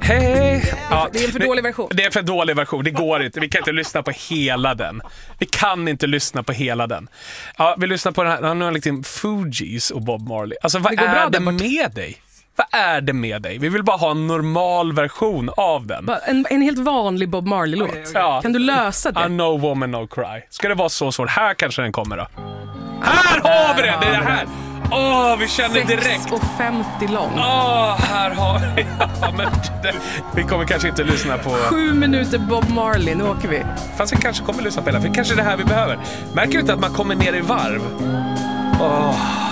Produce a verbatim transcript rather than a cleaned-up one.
Hej. Ja, det är en för dålig version. Det är en för dålig version, det går inte. Vi kan inte lyssna på hela den. Vi kan inte lyssna på hela den. Ja, vi lyssnar på den här, han har liksom Fugees och Bob Marley. Alltså vad det är det med dig? Vad är det med dig? Vi vill bara ha en normal version av den. En, en helt vanlig Bob Marley-låt. Okay, okay. Ja. Kan du lösa det? A No Woman No Cry. Ska det vara så svårt? Här kanske den kommer då. Här har vi den! Det är det här! Åh, oh, vi känner direkt. sex och femtio lång. Åh, oh, här har vi. Ja, men det, vi kommer kanske inte lyssna på... Sju minuter Bob Marley, nu åker vi. Fast vi kanske kommer lyssna på hela, för kanske det här vi behöver. Märker du inte att man kommer ner i varv? Åh... Oh.